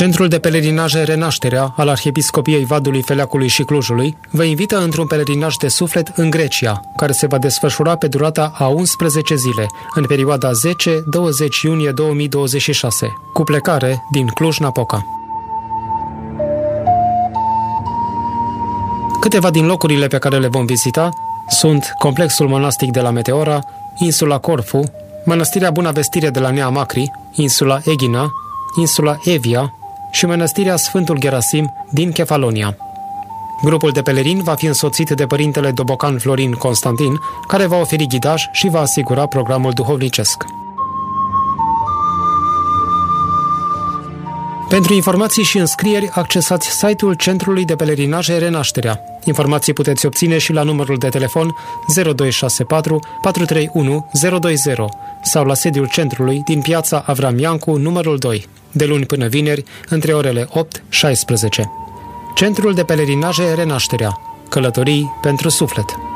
Centrul de pelerinaje Renașterea al Arhiepiscopiei Vadului, Feleacului și Clujului vă invită într-un pelerinaj de suflet în Grecia, care se va desfășura pe durata a 11 zile, în perioada 10-20 iunie 2026, cu plecare din Cluj-Napoca. Câteva din locurile pe care le vom vizita sunt complexul monastic de la Meteora, insula Corfu, mănăstirea Buna Vestire de la Nea Macri, insula Egina, insula Evia și mănăstirea Sfântul Gerasim din Kefalonia. Grupul de pelerini va fi însoțit de părintele Dobocan Florin Constantin, care va oferi ghidaj și va asigura programul duhovnicesc. Pentru informații și înscrieri, accesați site-ul Centrului de Pelerinaje Renașterea. Informații puteți obține și la numărul de telefon 0264 431 020 sau la sediul centrului din piața Avram Iancu, numărul 2, de luni până vineri, între orele 8-16. Centrul de Pelerinaje Renașterea. Călătorii pentru suflet.